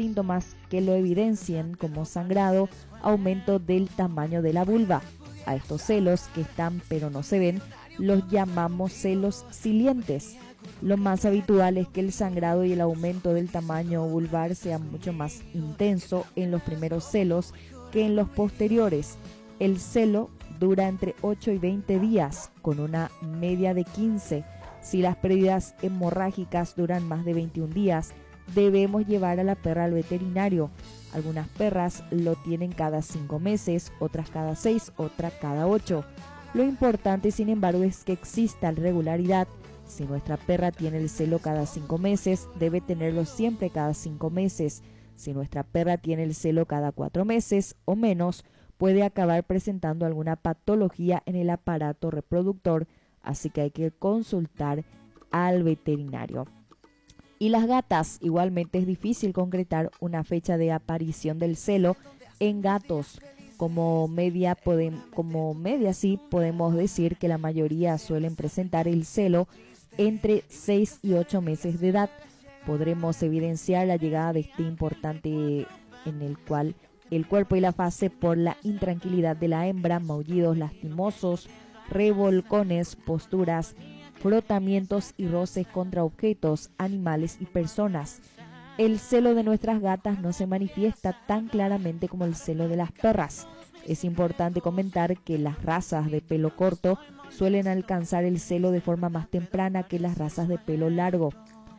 síntomas que lo evidencien, como sangrado, aumento del tamaño de la vulva. A estos celos, que están pero no se ven, los llamamos celos silientes. Lo más habitual es que el sangrado y el aumento del tamaño vulvar sea mucho más intenso en los primeros celos que en los posteriores. El celo dura entre 8 y 20 días, con una media de 15. Si las pérdidas hemorrágicas duran más de 21 días, debemos llevar a la perra al veterinario. Algunas perras lo tienen cada 5 meses, otras cada 6, otras cada 8. Lo importante, sin embargo, es que exista regularidad. Si nuestra perra tiene el celo cada 5 meses, debe tenerlo siempre cada 5 meses. Si nuestra perra tiene el celo cada 4 meses o menos, puede acabar presentando alguna patología en el aparato reproductor, así que hay que consultar al veterinario. Y las gatas, igualmente es difícil concretar una fecha de aparición del celo en gatos. Como media sí podemos decir que la mayoría suelen presentar el celo entre 6 y 8 meses de edad. Podremos evidenciar la llegada de este importante en el cual el cuerpo y la fase por la intranquilidad de la hembra, maullidos lastimosos, revolcones, posturas, frotamientos y roces contra objetos, animales y personas. El celo de nuestras gatas no se manifiesta tan claramente como el celo de las perras. Es importante comentar que las razas de pelo corto suelen alcanzar el celo de forma más temprana que las razas de pelo largo.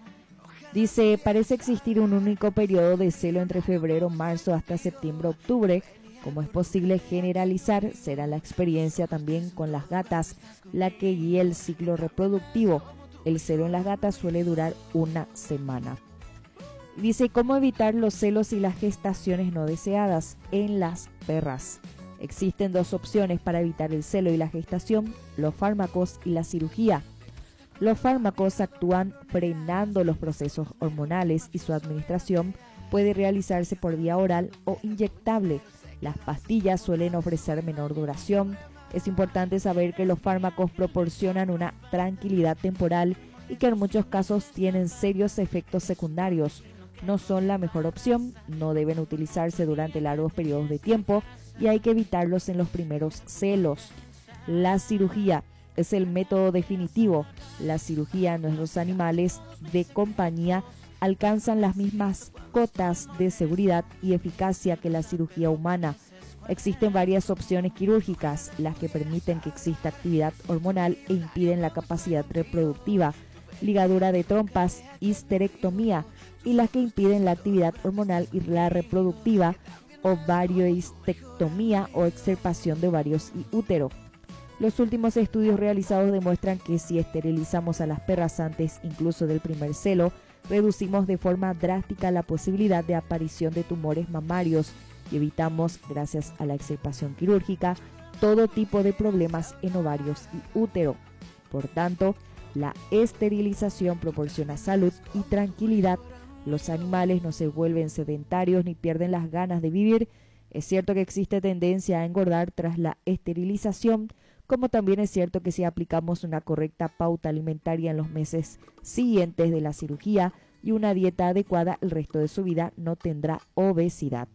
Dice, parece existir un único periodo de celo entre febrero, marzo hasta septiembre, octubre. Como es posible generalizar, será la experiencia también con las gatas la que guía el ciclo reproductivo. El celo en las gatas suele durar una semana. Dice, ¿cómo evitar los celos y las gestaciones no deseadas en las perras? Existen dos opciones para evitar el celo y la gestación: los fármacos y la cirugía. Los fármacos actúan frenando los procesos hormonales y su administración puede realizarse por vía oral o inyectable. Las pastillas suelen ofrecer menor duración. Es importante saber que los fármacos proporcionan una tranquilidad temporal y que en muchos casos tienen serios efectos secundarios. No son la mejor opción, no deben utilizarse durante largos periodos de tiempo y hay que evitarlos en los primeros celos. La cirugía es el método definitivo. La cirugía en nuestros animales de compañía alcanzan las mismas cotas de seguridad y eficacia que la cirugía humana. Existen varias opciones quirúrgicas, las que permiten que exista actividad hormonal e impiden la capacidad reproductiva: ligadura de trompas, histerectomía, y las que impiden la actividad hormonal y la reproductiva: ovariohistectomía o extirpación de ovarios y útero. Los últimos estudios realizados demuestran que si esterilizamos a las perras antes incluso del primer celo, reducimos de forma drástica la posibilidad de aparición de tumores mamarios y evitamos, gracias a la extirpación quirúrgica, todo tipo de problemas en ovarios y útero. Por tanto, la esterilización proporciona salud y tranquilidad. Los animales no se vuelven sedentarios ni pierden las ganas de vivir. Es cierto que existe tendencia a engordar tras la esterilización, como también es cierto que si aplicamos una correcta pauta alimentaria en los meses siguientes de la cirugía y una dieta adecuada, el resto de su vida no tendrá obesidad.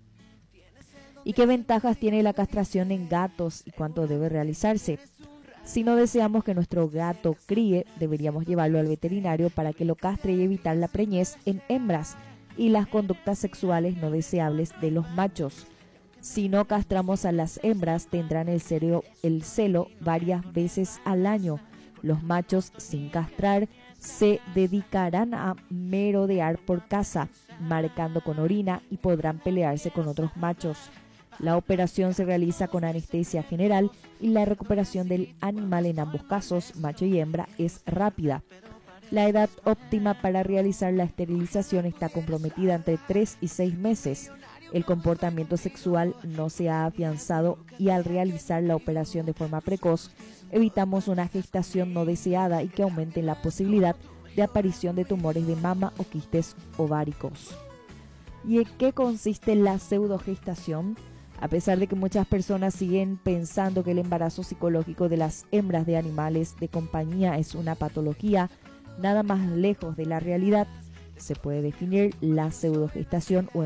¿Y qué ventajas tiene la castración en gatos y cuánto debe realizarse? Si no deseamos que nuestro gato críe, deberíamos llevarlo al veterinario para que lo castre y evitar la preñez en hembras y las conductas sexuales no deseables de los machos. Si no castramos a las hembras, tendrán el celo varias veces al año. Los machos, sin castrar, se dedicarán a merodear por casa, marcando con orina, y podrán pelearse con otros machos. La operación se realiza con anestesia general y la recuperación del animal en ambos casos, macho y hembra, es rápida. La edad óptima para realizar la esterilización está comprometida entre 3 y 6 meses. El comportamiento sexual no se ha afianzado y al realizar la operación de forma precoz, evitamos una gestación no deseada y que aumente la posibilidad de aparición de tumores de mama o quistes ováricos. ¿Y en qué consiste la pseudogestación? A pesar de que muchas personas siguen pensando que el embarazo psicológico de las hembras de animales de compañía es una patología, nada más lejos de la realidad. Se puede definir la pseudogestación o